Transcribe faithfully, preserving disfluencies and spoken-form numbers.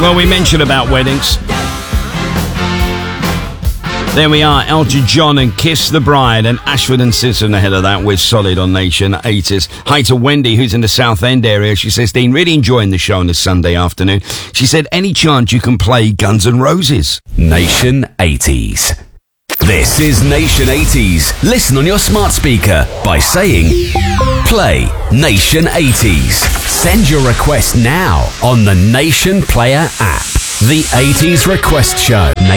Well, we mentioned about weddings. There we are, Elton John and Kiss the Bride, and Ashford and Simpson ahead of that with Solid on Nation eighties. Hi to Wendy, who's in the South End area. She says, Dean, really enjoying the show on this Sunday afternoon. She said, any chance you can play Guns N' Roses? Nation eighties. This is Nation eighties. Listen on your smart speaker by saying, play Nation eighties. Send your request now on the Nation Player app. The eighties Request Show.